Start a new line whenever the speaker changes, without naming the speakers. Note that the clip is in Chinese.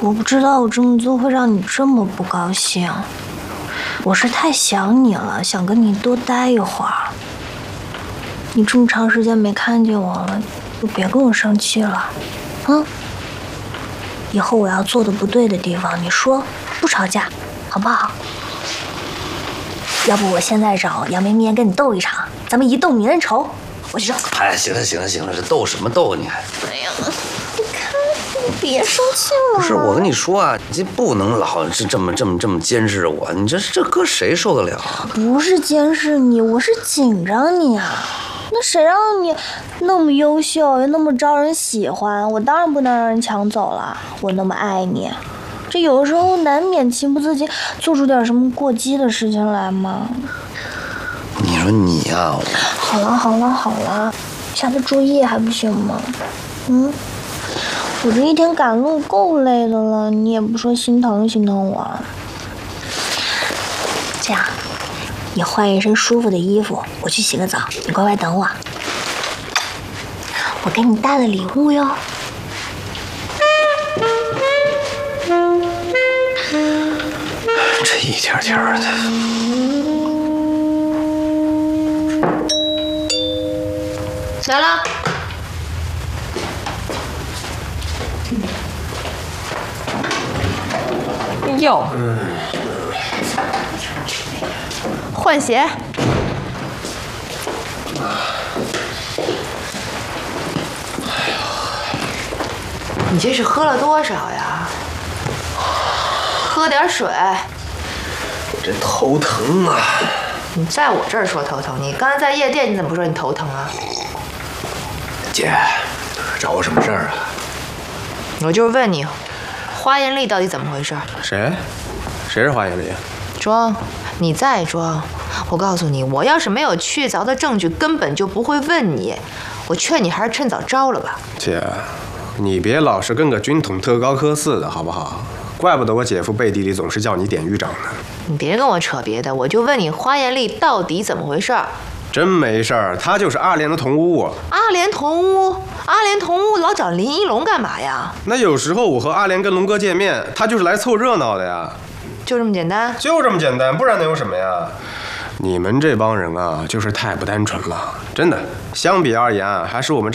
我不知道我这么做会让你这么不高兴。我是太想你了，想跟你多待一会儿。你这么长时间没看见我了，就别跟我生气了，以后我要做的不对的地方，你说，不吵架，好不好？要不我现在找杨绵绵跟你斗一场，咱们一斗泯恩仇。我去找。
哎，行了，这斗什么斗你还？
哎呀，你看，你别生气了。
不是，我跟你说啊，你这不能老是这么监视我，你这搁谁受得了啊？
不是监视你，我是紧张你啊。那谁让你那么优秀又那么招人喜欢，我当然不能让人抢走了。我那么爱你，这有的时候难免情不自禁做出点什么过激的事情来嘛。
你说你呀，
好了，下次注意还不行吗？我这一天赶路够累的了，你也不说心疼我。这样，你换一身舒服的衣服，我去洗个澡，你乖乖等我。我给你带了礼物哟。
这一天天的。
来了。哟。换鞋。你这是喝了多少呀？喝点水。
我这头疼啊！
你在我这儿说头疼，你刚才在夜店你怎么不说你头疼啊？
姐，找我什么事儿啊？
我就是问你，花艳丽到底怎么回事？
谁是花艳丽？
装，你再装！我告诉你，我要是没有确凿的证据，根本就不会问你。我劝你还是趁早招了吧。
姐，你别老是跟个军统特高科似的，好不好？怪不得我姐夫背地里总是叫你典狱长呢。
你别跟我扯别的，我就问你，花艳丽到底怎么回事？
真没事儿，她就是阿莲的同屋。
阿莲同屋老找林一龙干嘛呀？
那有时候我和阿莲跟龙哥见面，她就是来凑热闹的呀。
就这么简单？
就这么简单，不然能有什么呀？你们这帮人啊，就是太不单纯了，真的。相比而言啊，还是我们